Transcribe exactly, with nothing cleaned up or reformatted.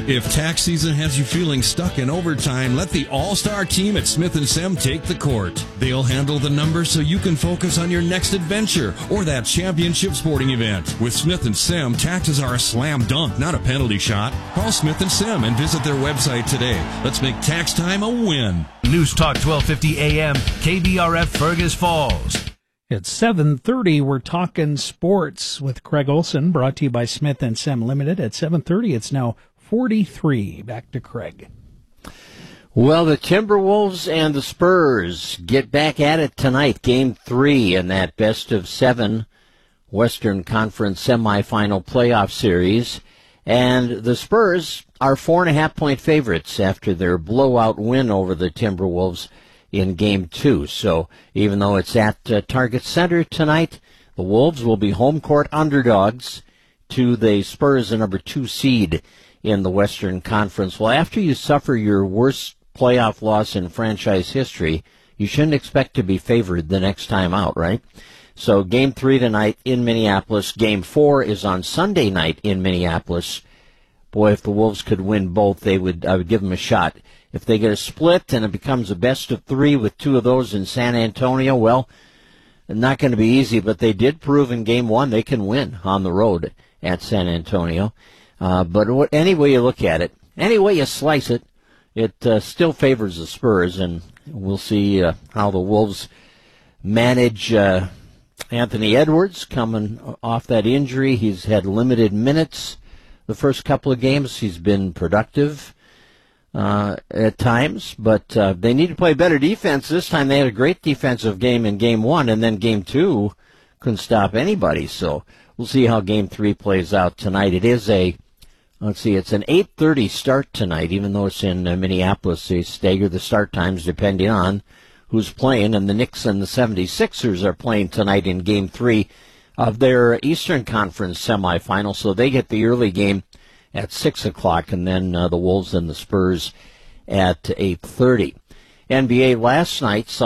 If tax season has you feeling stuck in overtime, let the all-star team at Smith and Sem take the court. They'll handle the numbers so you can focus on your next adventure or that championship sporting event. With Smith and Sem, taxes are a slam dunk, not a penalty shot. Call Smith and Sem and visit their website today. Let's make tax time a win. News Talk twelve fifty A M, K B R F Fergus Falls. It's seven thirty. We're talking sports with Craig Olson, brought to you by Smith and Sem Limited. At seven thirty, it's now forty-three. Back to Craig. Well, the Timberwolves and the Spurs get back at it tonight. Game three in that best of seven Western Conference semifinal playoff series. And the Spurs are four and a half point favorites after their blowout win over the Timberwolves in game two. So even though it's at uh, Target Center tonight, the Wolves will be home court underdogs to the Spurs, the number two seed in the Western Conference. Well, after you suffer your worst playoff loss in franchise history, you shouldn't expect to be favored the next time out, right? So game three tonight in Minneapolis. Game four is on Sunday night in Minneapolis. Boy, if the Wolves could win both, they would. I would give them a shot. If they get a split and it becomes a best of three with two of those in San Antonio, well, not going to be easy, but they did prove in game one they can win on the road at San Antonio. Uh, but what, any way you look at it, any way you slice it, it uh, still favors the Spurs, and we'll see uh, how the Wolves manage uh, Anthony Edwards coming off that injury. He's had limited minutes the first couple of games. He's been productive uh, at times, but uh, they need to play better defense. This time they had a great defensive game in game one, and then game two couldn't stop anybody. So we'll see how game three plays out tonight. It is a Let's see, it's an eight thirty start tonight, even though it's in uh, Minneapolis. They stagger the start times depending on who's playing, and the Knicks and the seventy-sixers are playing tonight in Game three of their Eastern Conference semifinal, so they get the early game at six o'clock, and then uh, the Wolves and the Spurs at eight thirty. N B A last night saw